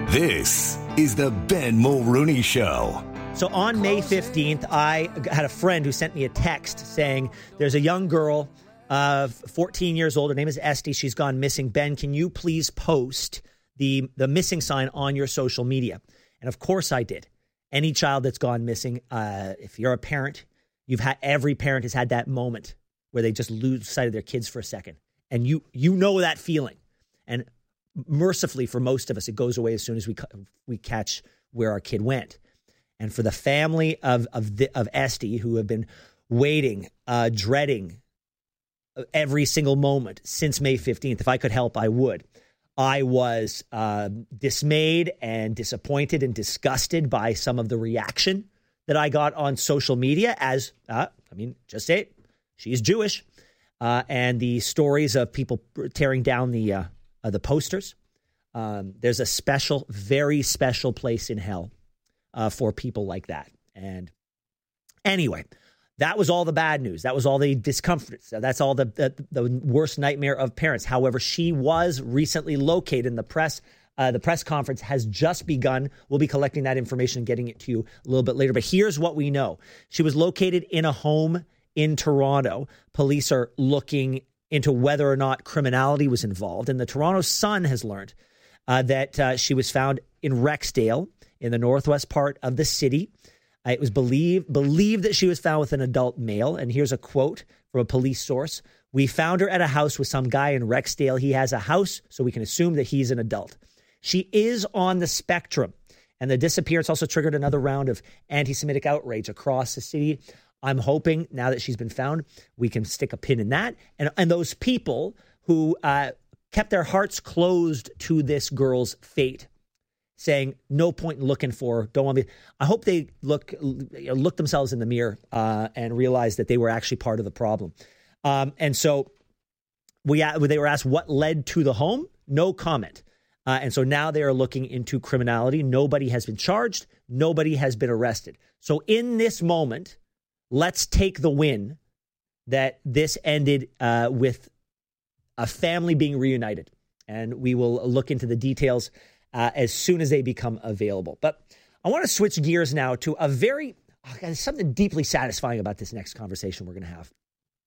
This is the Ben Mulrooney Show. So on May 15th, I had a friend who sent me a text saying there's a young girl, 14 years old. Her name is Esty. She's gone missing. Ben, can you please post the missing sign on your social media? And of course I did. Any child that's gone missing, if you're a parent, every parent has had that moment where they just lose sight of their kids for a second. And you know that feeling. And mercifully for most of us, it goes away as soon as we catch where our kid went. And for the family of Esty, who have been waiting, dreading every single moment since May 15th, if I could help, I would. I was dismayed and disappointed and disgusted by some of the reaction that I got on social media as, just say it, she's Jewish. And the stories of people tearing down the posters. There's a special, very special place in hell for people like that. And anyway, that was all the bad news. That was all the discomfort. That's all the worst nightmare of parents. However, she was recently located in the press. The press conference has just begun. We'll be collecting that information and getting it to you a little bit later. But here's what we know. She was located in a home in Toronto. Police are looking into whether or not criminality was involved. And the Toronto Sun has learned that she was found in Rexdale in the northwest part of the city. It was believed that she was found with an adult male. And here's a quote from a police source. "We found her at a house with some guy in Rexdale. He has a house, so we can assume that he's an adult." She is on the spectrum. And the disappearance also triggered another round of anti-Semitic outrage across the city. I'm hoping now that she's been found, we can stick a pin in that. And those people who kept their hearts closed to this girl's fate, saying no point in looking for her, don't want me. I hope they look themselves in the mirror and realize that they were actually part of the problem. And so they were asked what led to the home. No comment. And so now they are looking into criminality. Nobody has been charged. Nobody has been arrested. So in this moment, let's take the win that this ended with a family being reunited. And we will look into the details as soon as they become available. But I want to switch gears now to something deeply satisfying about this next conversation we're going to have.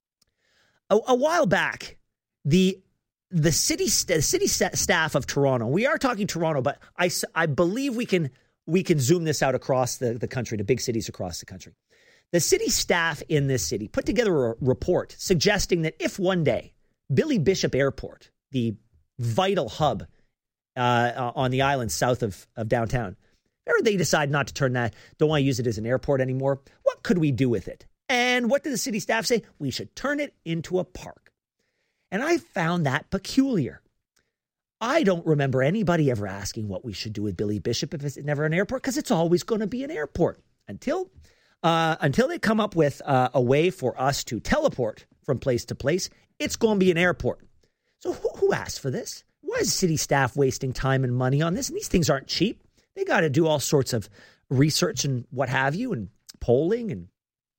A while back, the city staff of Toronto, we are talking Toronto, but I believe we can zoom this out across the country, to big cities across the country. The city staff in this city put together a report suggesting that if one day Billy Bishop Airport, the vital hub on the island south of downtown, or they decide not to turn that, don't want to use it as an airport anymore, what could we do with it? And what did the city staff say? We should turn it into a park. And I found that peculiar. I don't remember anybody ever asking what we should do with Billy Bishop if it's never an airport, because it's always going to be an airport until they come up with a way for us to teleport from place to place. It's going to be an airport. So who asked for this? Why is city staff wasting time and money on this? And these things aren't cheap. They got to do all sorts of research and what have you, and polling and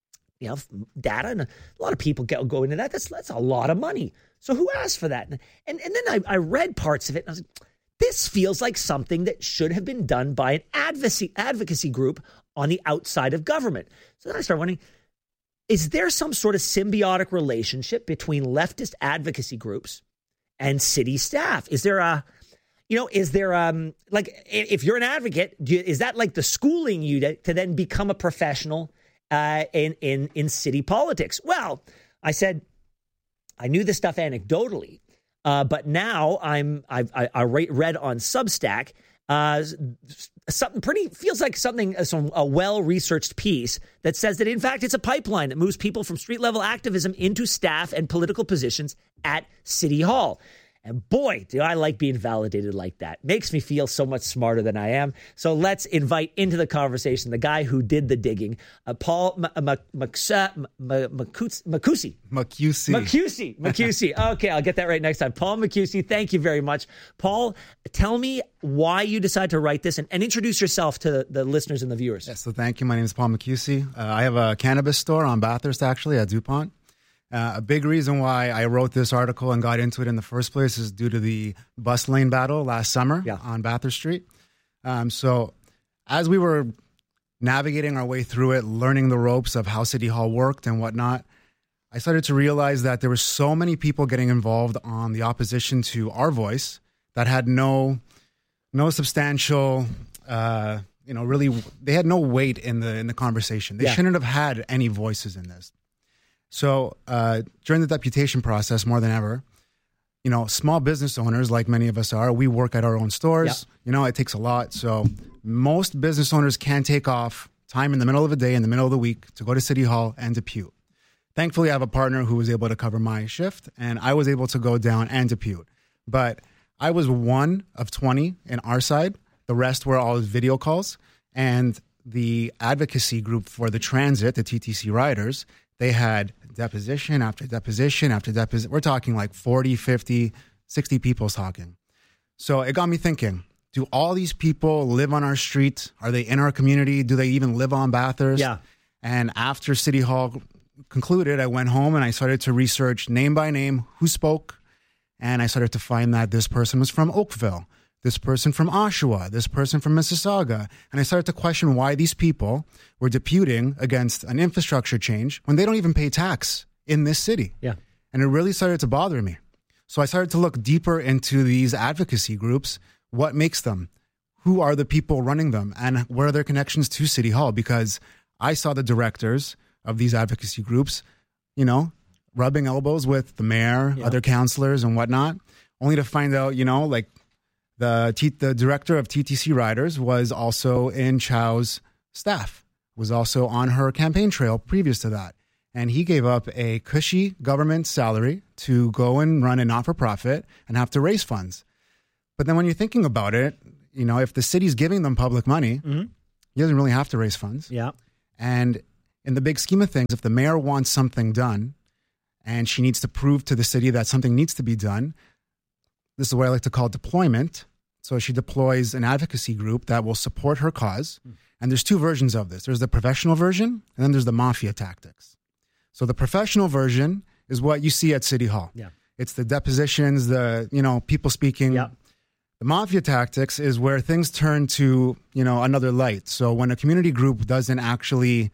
data. And a lot of people go into that. That's a lot of money. So who asked for that? And then I read parts of it, and I was like, this feels like something that should have been done by an advocacy group on the outside of government. So then I started wondering, is there some sort of symbiotic relationship between leftist advocacy groups and city staff? Is there if you're an advocate, is that like the schooling you to then become a professional in city politics? Well, I said, I knew this stuff anecdotally, but now I read on Substack something feels like a well-researched piece that says that in fact it's a pipeline that moves people from street-level activism into staff and political positions at City Hall. And boy, do I like being validated like that. Makes me feel so much smarter than I am. So let's invite into the conversation the guy who did the digging, Paul Macusi. Okay, I'll get that right next time. Paul Macusi, thank you very much. Paul, tell me why you decided to write this and introduce yourself to the listeners and the viewers. Yes, so thank you. My name is Paul Macusi. I have a cannabis store on Bathurst, actually, at DuPont. A big reason why I wrote this article and got into it in the first place is due to the bus lane battle last summer on Bathurst Street. So as we were navigating our way through it, learning the ropes of how City Hall worked and whatnot, I started to realize that there were so many people getting involved on the opposition to our voice that had no substantial, really, they had no weight in the conversation. They shouldn't have had any voices in this. So during the deputation process, more than ever, small business owners, like many of us are, we work at our own stores. Yeah. It takes a lot. So most business owners can take off time in the middle of the day, in the middle of the week, to go to City Hall and depute. Thankfully, I have a partner who was able to cover my shift, and I was able to go down and depute. But I was one of 20 in our side. The rest were all video calls. And the advocacy group for the transit, the TTC riders, they had deposition after deposition after deposition. We're talking like 40, 50, 60 people talking. So it got me thinking, do all these people live on our street? Are they in our community? Do they even live on Bathurst? Yeah. And after City Hall concluded, I went home and I started to research name by name who spoke. And I started to find that this person was from Oakville, this person from Oshawa, this person from Mississauga. And I started to question why these people were deputing against an infrastructure change when they don't even pay tax in this city. Yeah. And it really started to bother me. So I started to look deeper into these advocacy groups. What makes them? Who are the people running them? And what are their connections to City Hall? Because I saw the directors of these advocacy groups, rubbing elbows with the mayor, other councillors and whatnot, only to find out, like the director of TTC Riders was also in Chow's staff, was also on her campaign trail previous to that. And he gave up a cushy government salary to go and run a not-for-profit and have to raise funds. But then when you're thinking about it, if the city's giving them public money, he doesn't really have to raise funds. Yeah. And in the big scheme of things, if the mayor wants something done and she needs to prove to the city that something needs to be done, this is what I like to call deployment. So she deploys an advocacy group that will support her cause. And there's two versions of this. There's the professional version, and then there's the mafia tactics. So the professional version is what you see at City Hall. Yeah. It's the depositions, the, people speaking. Yeah. The mafia tactics is where things turn to, another light. So when a community group doesn't actually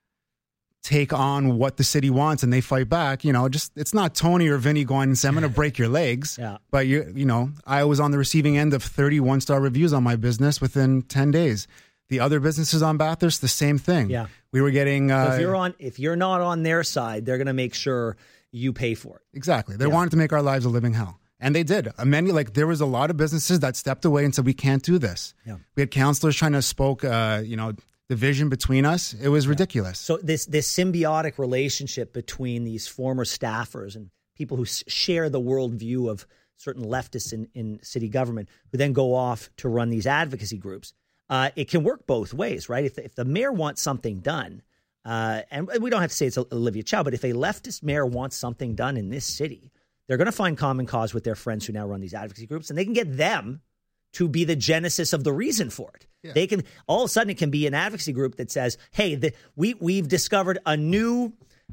take on what the city wants and they fight back, it's not Tony or Vinny going and saying, I'm going to break your legs. Yeah. But, I was on the receiving end of 30 one-star reviews on my business within 10 days. The other businesses on Bathurst, the same thing. Yeah. We were getting... So if you're not on their side, they're going to make sure you pay for it. Exactly. They wanted to make our lives a living hell. And they did. There was a lot of businesses that stepped away and said, we can't do this. Yeah. We had councillors trying to spoke, division between us. It was ridiculous. So this symbiotic relationship between these former staffers and people who share the worldview of certain leftists in city government who then go off to run these advocacy groups, it can work both ways, right? If the mayor wants something done, and we don't have to say it's Olivia Chow, but if a leftist mayor wants something done in this city, they're going to find common cause with their friends who now run these advocacy groups, and they can get them to be the genesis of the reason for it. Yeah. They can all of a sudden it can be an advocacy group that says, "Hey, we've discovered a new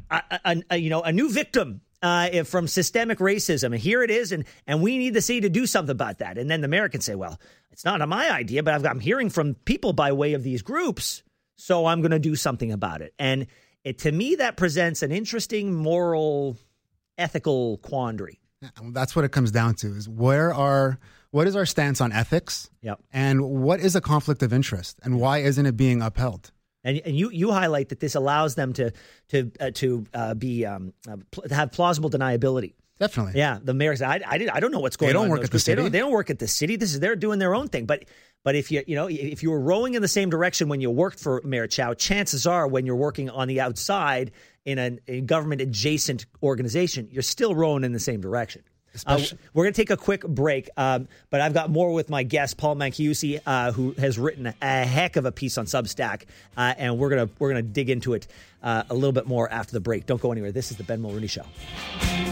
victim from systemic racism, and here it is, and we need the city to do something about that." And then the mayor can say, "Well, it's not my idea, but I'm hearing from people by way of these groups, so I'm going to do something about it." And to me, that presents an interesting moral, ethical quandary. That's what it comes down to: is what is our stance on ethics? Yep. And what is a conflict of interest, and why isn't it being upheld? And you highlight that this allows them to have plausible deniability. Definitely. Yeah. The mayor said, I don't know what's going on. They don't work at the city. They don't work at the city. They're doing their own thing. But if if you were rowing in the same direction when you worked for Mayor Chow, chances are when you're working on the outside in a government adjacent organization, you're still rowing in the same direction. We're going to take a quick break, but I've got more with my guest, Paul Manchiusi, who has written a heck of a piece on Substack, and we're gonna dig into it a little bit more after the break. Don't go anywhere. This is the Ben Mulrooney Show.